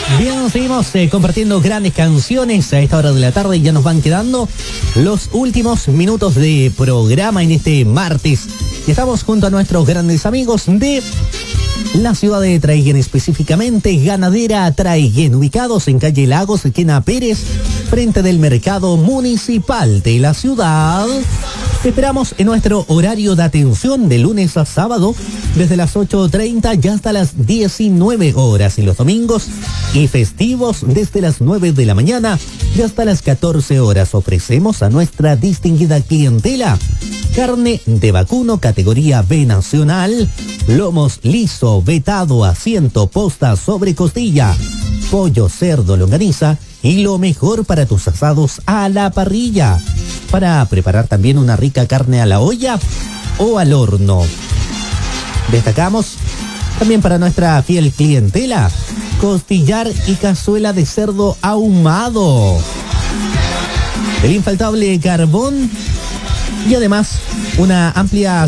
Bien, seguimos compartiendo grandes canciones a esta hora de la tarde y ya nos van quedando los últimos minutos de programa en este martes. Y estamos junto a nuestros grandes amigos de la ciudad de Traiguén, específicamente Ganadera Traiguén, ubicados en calle Lagos, esquina Pérez, frente del mercado municipal de la ciudad. Te esperamos en nuestro horario de atención de lunes a sábado, desde las 8:30 y hasta las 19 horas, y los domingos y festivos desde las 9 de la mañana y hasta las 14 horas. Ofrecemos a nuestra distinguida clientela carne de vacuno categoría B nacional, lomos liso, vetado, asiento, posta, sobre costilla, pollo, cerdo, longaniza y lo mejor para tus asados a la parrilla. Para preparar también una rica carne a la olla o al horno. Destacamos también para nuestra fiel clientela costillar y cazuela de cerdo ahumado, el infaltable carbón y además una amplia